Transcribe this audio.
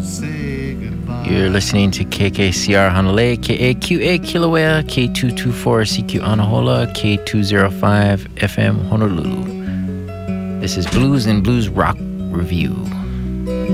You're listening to KKCR Honolulu, KAQA Kilauea, K224CQ Anahola, K205 FM Honolulu. This is Blues and Blues Rock Review.